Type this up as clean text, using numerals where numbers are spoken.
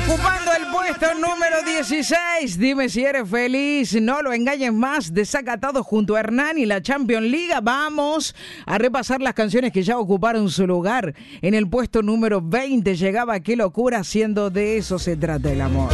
Ocupando el puesto número 16. Dime si eres feliz. No lo engañes más. Desacatado junto a Hernán y la Champions League. Vamos a repasar las canciones que ya ocuparon su lugar. En el puesto número 20 llegaba Qué locura, haciendo de eso se trata el amor.